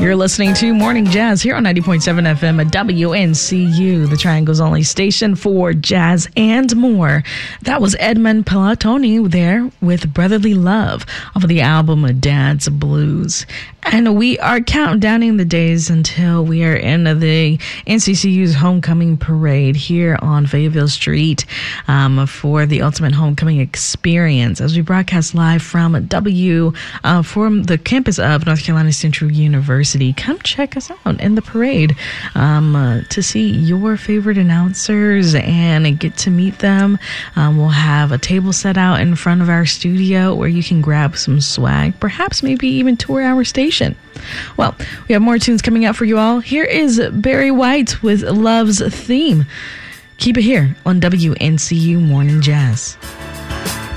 You're listening to Morning Jazz here on 90.7 FM at WNCU, the Triangle's only station for jazz and more. That was Edmund Pelatoni there with Brotherly Love off of the album Dad's Blues. And we are counting the days until we are in the NCCU's homecoming parade here on Fayetteville Street for the Ultimate Homecoming Experience as we broadcast live from from the campus of North Carolina Central University. Come check us out in the parade to see your favorite announcers and get to meet them. We'll have a table set out in front of our studio where you can grab some swag, perhaps maybe even tour our station. Well, we have more tunes coming out for you all. Here is Barry White with Love's Theme. Keep it here on WNCU Morning Jazz.